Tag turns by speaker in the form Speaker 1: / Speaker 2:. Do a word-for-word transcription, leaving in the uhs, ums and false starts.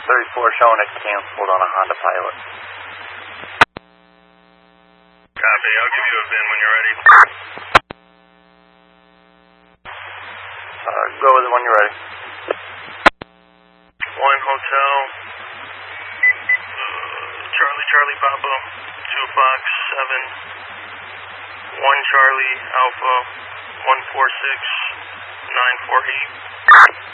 Speaker 1: thirty-four showing it's canceled on a Honda Pilot.
Speaker 2: Copy, I'll give you a V I N when you're ready.
Speaker 1: Uh, go with it when you're ready.
Speaker 2: One Hotel, uh, Charlie Charlie Papa, two Fox seven, one Charlie Alpha, one four six, nine four eight.